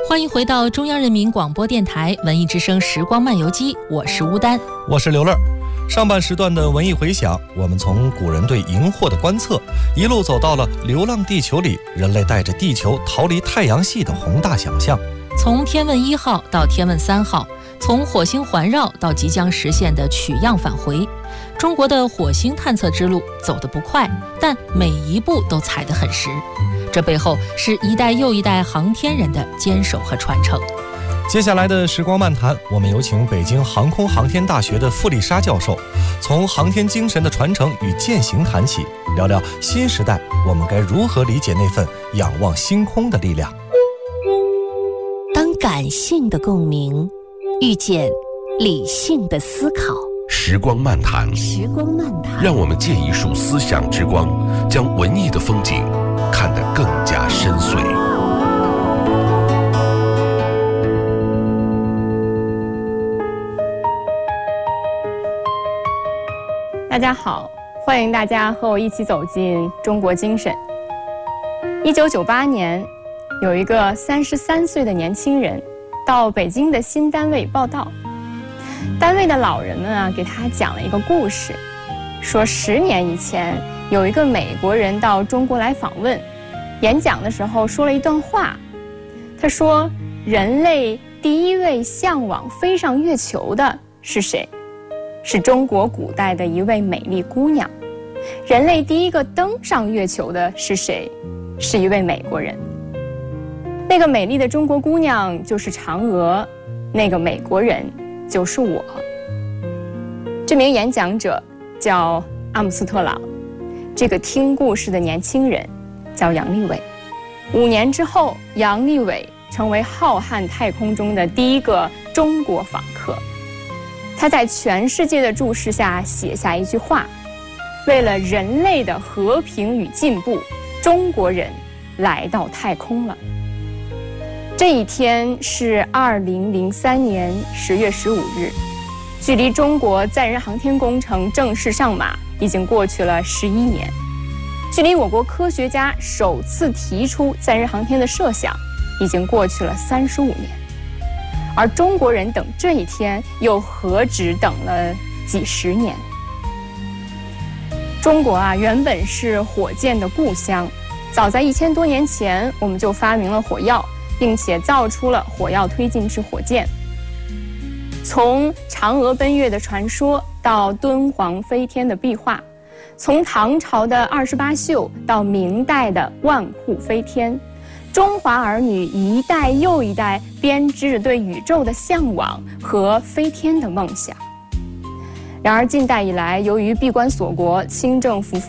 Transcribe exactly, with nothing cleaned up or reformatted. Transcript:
欢迎回到中央人民广播电台文艺之声时光漫游记，我是乌丹， 我是刘乐。上半时段的文艺回响，我们从古人对荧惑的观测，一路走到了《流浪地球》里人类带着地球逃离太阳系的宏大想象。 从天问一号到天问三号，从火星环绕到即将实现的取样返回，中国的火星探测之路走得不快，但每一步都踩得很实。这背后是一代又一代航天人的坚守和传承。 接下来的时光漫谈，我们有请北京航空航天大学的傅丽莎教授，从航天精神的传承与践行谈起，聊聊新时代我们该如何理解那份仰望星空的力量。 当感性的共鸣遇见理性的思考， 时光漫谈， 时光漫谈， 让我们借一束思想之光，将文艺的风景看得更加深邃。 大家好，欢迎大家和我一起走进中国精神。一九九八年，有一个三十三岁的年轻人到北京的新单位报道，单位的老人们啊给他讲了一个故事，说十年以前有一个美国人到中国来访问，演讲的时候说了一段话，他说人类第一位向往飞上月球的是谁？是中国古代的一位美丽姑娘。人类第一个登上月球的是谁？是一位美国人。那个美丽的中国姑娘就是嫦娥，那个美国人就是我。这名演讲者叫阿姆斯特朗，这个听故事的年轻人叫杨利伟。五年之后，杨利伟成为浩瀚太空中的第一个中国访客。他在全世界的注视下写下一句话：为了人类的和平与进步，中国人来到太空了。这一天是二零零三年十月十五日，距离中国载人航天工程正式上马已经过去了十一年，距离我国科学家首次提出载人航天的设想已经过去了三十五年。而中国人等这一天又何止等了几十年。中国啊，原本是火箭的故乡，早在一千多年前，我们就发明了火药，并且造出了火药推进式火箭。从嫦娥奔月的传说到敦煌飞天的壁画，从唐朝的二十八宿到明代的万户飞天，中华儿女一代又一代编织着对宇宙的向往和飞天的梦想。然而近代以来，由于闭关锁国、清政府